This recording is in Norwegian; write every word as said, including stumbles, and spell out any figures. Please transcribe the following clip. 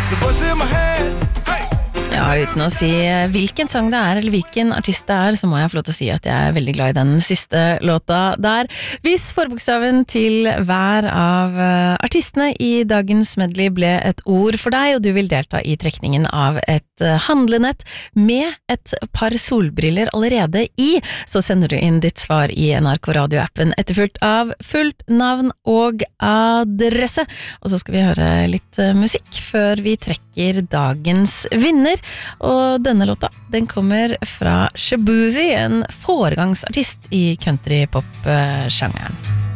The voice in my head. Ja, uten å si hvilken sang det er, eller hvilken artist det er, så må jeg få lov til å si at jeg er veldig glad i den siste låta der. Hvis forbokstaven til hver av artistene i dagens medley ble et ord for deg, og du vil delta i trekningen av et handlenett med et par solbriller allerede i, så sender du inn ditt svar i N R K Radio-appen etterfulgt av fullt navn og adresse. Og så skal vi høre litt musikk før vi trekker dagens vinner. Og denne låta, den kommer fra Shaboozey, en foregangsartist i country-pop-sjangeren.